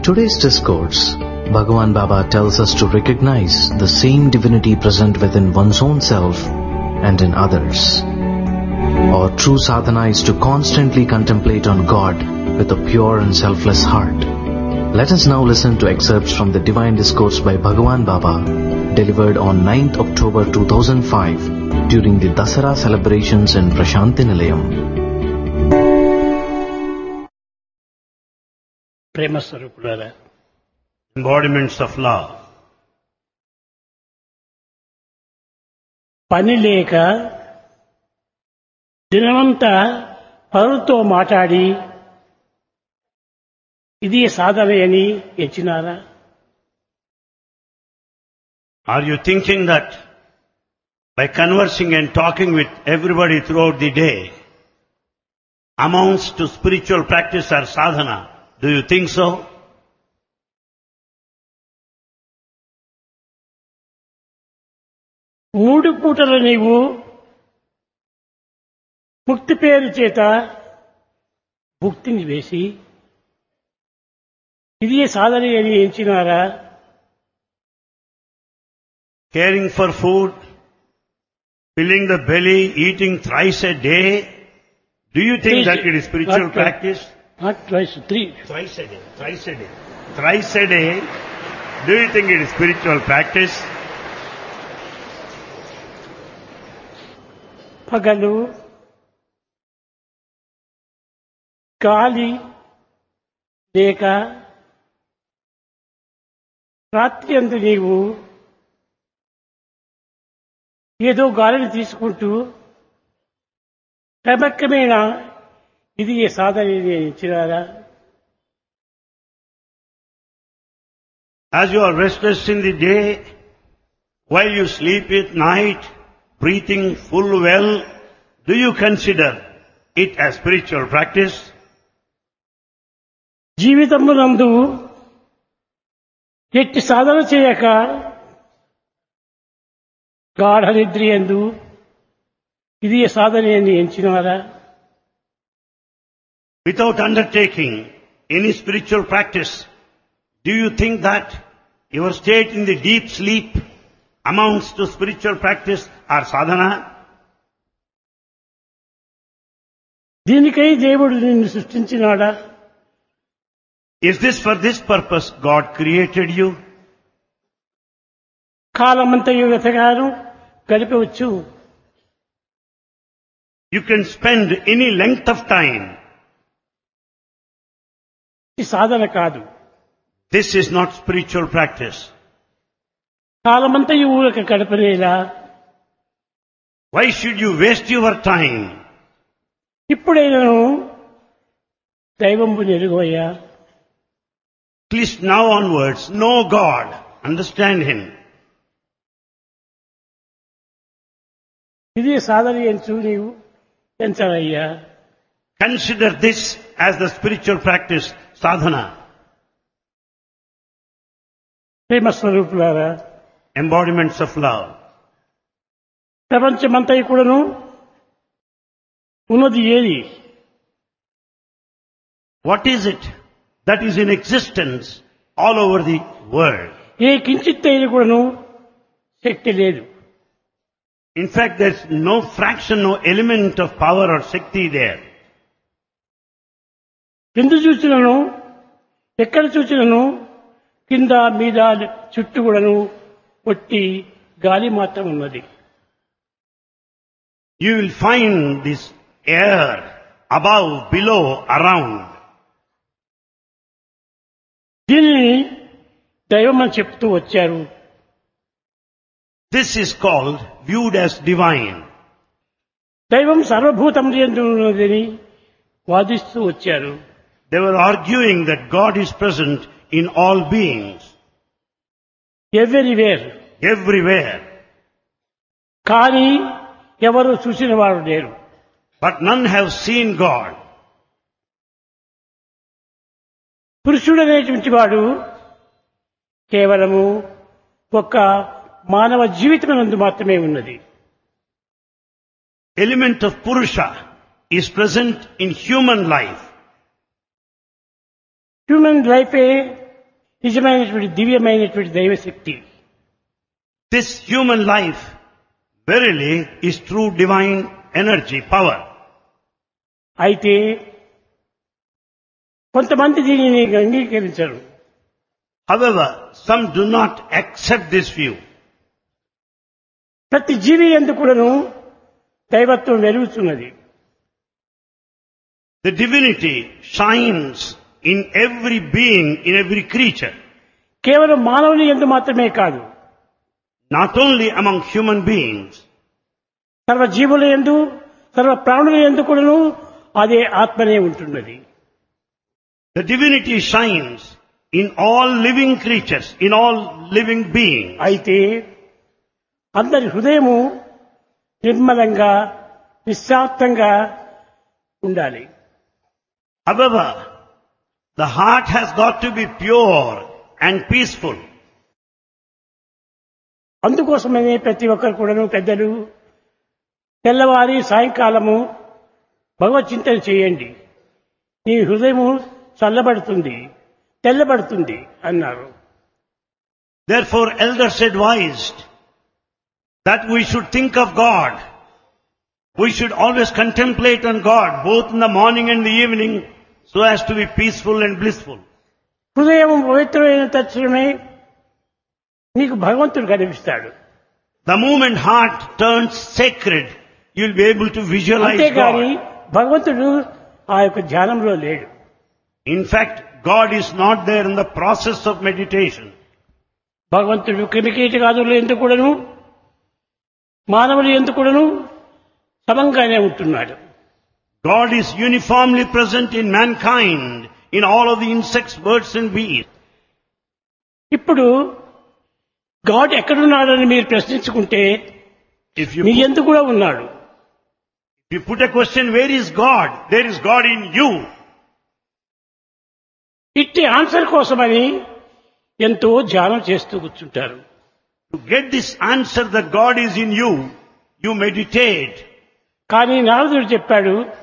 today's discourse, Bhagavan Baba tells us to recognize the same divinity present within one's own self and in others. Our true sadhana is to constantly contemplate on God with a pure and selfless heart. Let us now listen to excerpts from the Divine Discourse by Bhagavan Baba, delivered on 9th October 2005 during the Dasara celebrations in Prashanti Nilayam. ప్రేమ స్వరూపులారా, embodiments of love. పని లేక దినమంతా పరులతో మాట్లాడి ఇది సాధన అని ఎంచినారా? Are you thinking that by conversing and talking with everybody throughout the day amounts to spiritual practice or sadhana? Do you think so? మూడు పూటలు నీవు ముక్తి పేరు చేత భుక్తిని వేసి ఇది సాధన అని ఎంచినారా? Caring for food, filling the belly, eating thrice a day. Do you think that it is spiritual practice? Not twice, three. Thrice a day, thrice a day. Thrice a day. Do you think it is spiritual practice? పగలు గాలి లేక రాత్రి అందు నీవు ఏదో గాలిని తీసుకుంటూ క్రమక్రమేణా ఇది ఏ సాధన ఇచ్చినారా? As you are restless in the day, while you sleep at night, breathing full well, do you consider it as spiritual practice? జీవితమునందు ఎట్టి సాధన చేయక గాఢ నిద్రయందు ఇది సాధన అని ఎంచినారా? Without undertaking any spiritual practice, do you think that your state in the deep sleep amounts to spiritual practice or sadhana? దీనికై దేవుడు నిన్ను సృష్టించినాడా? Is this for this purpose God created you? కాలమంతయు వ్యతగాను గడిపవచ్చు. You can spend any length of time. ఇది సాధన కాదు. This is not spiritual practice. కాలమంతయు ఊరక గడపనేలా. Why should you waste your time? ఇప్పుడైనను దైవంబు ఎరుగవయ్యా. At least now onwards, know God, understand Him. ఇది సాధన ఎంచు నీవు ఎంచవయ్యా. Consider this as the spiritual practice, sadhana. ప్రేమ స్వరూపులారా, Embodiments of love. ప్రపంచమంతయు కూడాను ఉన్నది ఏది? What is it that is in existence all over the world? ఏ కించిత్తైన కూడాను శక్తి లేదు. In fact, there's no fraction, no element of power or Shakti there. ఎందు చూసినను ఎక్కడ చూసినను కింద మీద చుట్టూ కూడాను ఒట్టి గాలి మాత్రం ఉన్నది. You will find this air above, below, around. దీనిని దైవం అని చెప్తూ వచ్చారు. This is called, viewed as divine. దైవం సర్వభూతం యందు ఉన్నదని వాదిస్తూ వచ్చారు. They were arguing that God is present in all beings, everywhere. everywhere. కానీ ఎవరు చూసిన వారు లేరు. But none have seen God. పురుషుడనేటువంటి వాడు కేవలము ఒక మానవ జీవితమునందు మాత్రమే ఉన్నది. Element of Purusha is present in human life. Human లైఫే నిజమైనటువంటి దివ్యమైనటువంటి దైవశక్తి. This human life verily is true divine energy, power. అయితే కొంతమంది దీనిని అంగీకరించరు. However, some do not accept this view. ప్రతి జీవి యందు కూడాను దైవత్వం వెలుగుతున్నది. The divinity shines in every being, in every creature. కేవలం మానవుని యందు మాత్రమే కాదు, Not only among human beings, సర్వ జీవుల యందు సర్వ ప్రాణుల యందు కూడాను అదే ఆత్మనే ఉంటున్నది. the divinity shines in all living creatures, in all living beings. అయితే అందరి హృదయము నిర్మలంగా నిశ్శాంతంగా ఉండాలి. However, the heart has got to be pure and peaceful. అందుకోసమనే ప్రతి ఒక్కరు కూడాను పెద్దలు తెల్లవారి సాయంకాలము భగవత్ చింతన చేయండి, నీ హృదయము చల్లబడుతుంది, తెల్లబడుతుంది అన్నారు. Therefore, elders advised that we should think of God. We should always contemplate on God, both in the morning and the evening, so as to be peaceful and blissful. హృదయం పవిత్రమైన తక్షణమే నీకు భగవంతుడు కనిపిస్తాడు. The moment heart turns sacred, you'll be able to visualize అంతేగాని God. భగవంతుడు ఆ యొక్క ధ్యానంలో లేడు. In fact, God is not there in the process of meditation. భగవంతుడు క్రిమికీటకాదులు ఎందుకు కూడాను మానవులు ఎందుకు కూడాను సమంగానే ఉంటున్నాడు. God is uniformly present in mankind, in all of the insects, birds and bees. ఇప్పుడు గాడ్ ఎక్కడున్నాడని మీరు ప్రశ్నించుకుంటే If you మీ ఎందుకు కూడా ఉన్నాడు. put a question, where is God? There is God in you. ఇట్టి ఆన్సర్ కోసమని ఎంతో ధ్యానం చేస్తూ కూర్చుంటారు. To get this answer that God is in you, you meditate. కానీ నారదుడు చెప్పాడు,